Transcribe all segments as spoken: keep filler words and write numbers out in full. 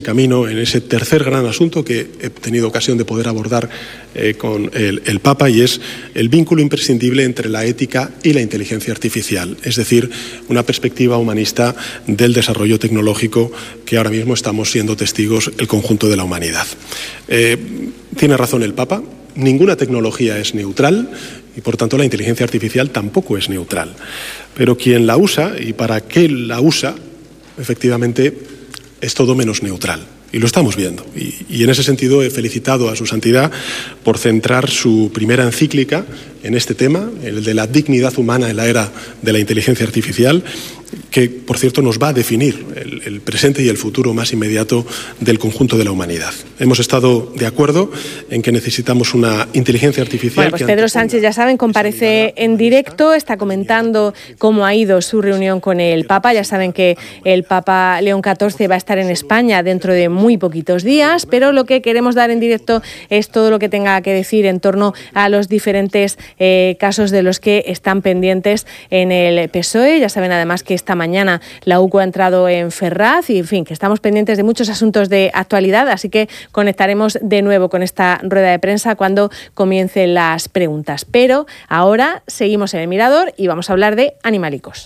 camino en ese tercer gran asunto que he tenido ocasión de poder abordar eh, con el, el Papa, y es el vínculo imprescindible entre la ética y la inteligencia artificial, es decir, una perspectiva humanista del desarrollo tecnológico que ahora mismo estamos siendo testigos el conjunto de la humanidad. Eh, tiene razón el Papa, ninguna tecnología es neutral y por tanto la inteligencia artificial tampoco es neutral, pero quien la usa y para qué la usa, efectivamente, es todo menos neutral. Y lo estamos viendo. Y, y en ese sentido he felicitado a su santidad por centrar su primera encíclica en este tema, el de la dignidad humana en la era de la inteligencia artificial, que, por cierto, nos va a definir el, el presente y el futuro más inmediato del conjunto de la humanidad. Hemos estado de acuerdo en que necesitamos una inteligencia artificial. Bueno, pues Pedro Sánchez, ya saben, comparece en directo, está comentando cómo ha ido su reunión con el Papa. Ya saben que el Papa León catorce va a estar en España dentro de muy poquitos días, pero lo que queremos dar en directo es todo lo que tenga que decir en torno a los diferentes eh, casos de los que están pendientes en el P S O E. Ya saben además que esta mañana la U C O ha entrado en Ferraz y, en fin, que estamos pendientes de muchos asuntos de actualidad, así que conectaremos de nuevo con esta rueda de prensa cuando comiencen las preguntas. Pero ahora seguimos en el Mirador y vamos a hablar de animalicos.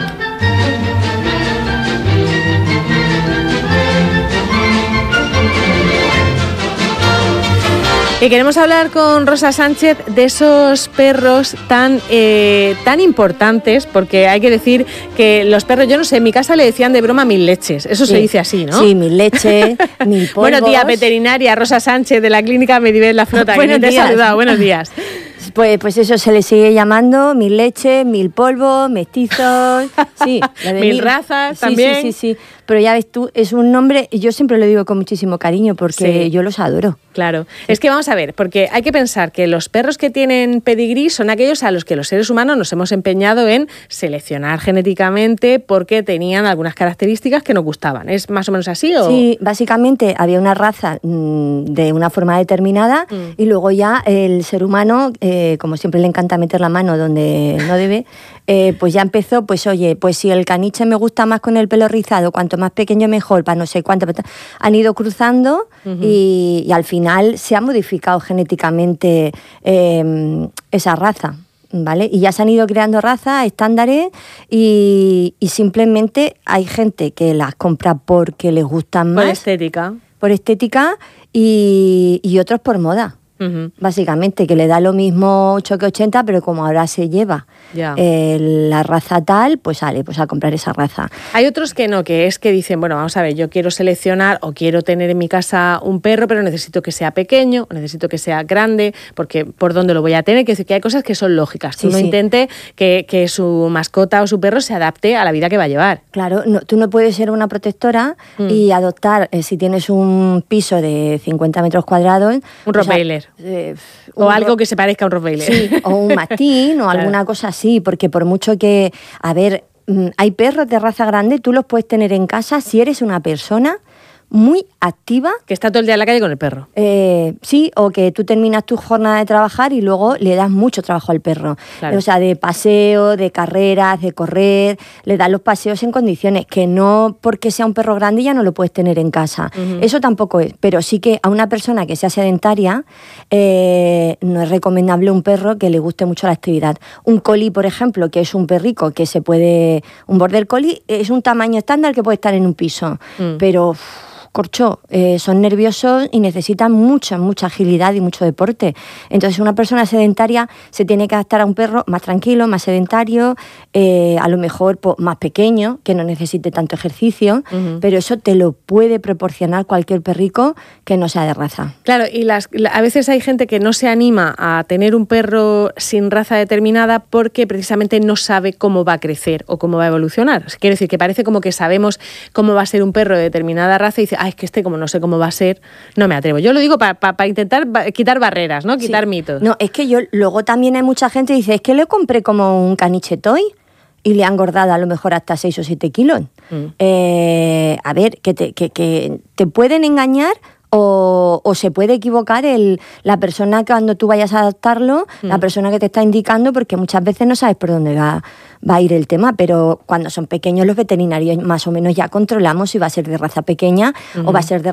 Y queremos hablar con Rosa Sánchez de esos perros tan, eh, tan importantes, porque hay que decir que los perros, yo no sé, en mi casa le decían de broma mil leches, eso sí. Se dice así, ¿no? Sí, mil leches, mil polvos. Buenos días, veterinaria Rosa Sánchez de la clínica Medived La Flota, que te he saludado, buenos días. Pues, pues eso se le sigue llamando mil leches, mil polvos, mestizos, sí. Mil, mil razas sí, también. Sí, sí, sí, pero ya ves tú, es un nombre, y yo siempre lo digo con muchísimo cariño porque sí. Yo los adoro. Claro, sí. Es que vamos a ver, porque hay que pensar que los perros que tienen pedigrí son aquellos a los que los seres humanos nos hemos empeñado en seleccionar genéticamente porque tenían algunas características que nos gustaban. ¿Es más o menos así? ¿O? Sí, básicamente había una raza mmm, de una forma determinada mm. y luego ya el ser humano, eh, como siempre le encanta meter la mano donde no debe, eh, pues ya empezó, pues oye, pues si el caniche me gusta más con el pelo rizado, cuanto más pequeño mejor, para no sé cuánto, han ido cruzando uh-huh. y, y al final se ha modificado genéticamente eh, esa raza, ¿vale? Y ya se han ido creando razas, estándares y, y simplemente hay gente que las compra porque les gustan más. Por estética. Por estética y, y otros por moda. Uh-huh. Básicamente, que le da lo mismo ocho que ochenta, pero como ahora se lleva yeah. eh, la raza tal, pues sale pues a comprar esa raza. Hay otros que no, que es que dicen, bueno, vamos a ver, yo quiero seleccionar o quiero tener en mi casa un perro, pero necesito que sea pequeño, o necesito que sea grande, porque ¿por dónde lo voy a tener? Que decir que hay cosas que son lógicas. Sí, uno sí. intente que, que su mascota o su perro se adapte a la vida que va a llevar. Claro, no, tú no puedes ser una protectora mm. y adoptar, eh, si tienes un piso de cincuenta metros cuadrados... Un Rottweiler. Eh, o algo ro- que se parezca a un Rottweiler. Sí, o un mastín o claro. alguna cosa así, porque por mucho que, a ver, hay perros de raza grande, tú los puedes tener en casa si eres una persona muy activa. Que está todo el día en la calle con el perro. Eh, sí, o que tú terminas tu jornada de trabajar y luego le das mucho trabajo al perro. Claro. O sea, de paseo, de carreras, de correr, le das los paseos en condiciones, que no porque sea un perro grande ya no lo puedes tener en casa. Uh-huh. Eso tampoco es, pero sí que a una persona que sea sedentaria eh, no es recomendable un perro que le guste mucho la actividad. Un collie, por ejemplo, que es un perrico que se puede... Un border collie es un tamaño estándar que puede estar en un piso, uh-huh. pero... Uf, corcho, eh, son nerviosos y necesitan mucha, mucha agilidad y mucho deporte. Entonces una persona sedentaria se tiene que adaptar a un perro más tranquilo, más sedentario, eh, a lo mejor pues, más pequeño, que no necesite tanto ejercicio, uh-huh. pero eso te lo puede proporcionar cualquier perrico que no sea de raza. Claro, y las, a veces hay gente que no se anima a tener un perro sin raza determinada porque precisamente no sabe cómo va a crecer o cómo va a evolucionar. Quiere decir que parece como que sabemos cómo va a ser un perro de determinada raza y dice, ah, es que este como no sé cómo va a ser, no me atrevo. Yo lo digo para pa, pa intentar ba- quitar barreras, ¿no? Quitar sí. mitos. No, es que yo, luego también hay mucha gente que dice, es que le compré como un caniche toy y le ha engordado a lo mejor hasta seis o siete kilos. Mm. Eh, a ver, que te, que, que te pueden engañar O, o se puede equivocar el, la persona que cuando tú vayas a adaptarlo, mm. la persona que te está indicando, porque muchas veces no sabes por dónde va, va a ir el tema, pero cuando son pequeños los veterinarios más o menos ya controlamos si va a ser de raza pequeña uh-huh. o va a ser de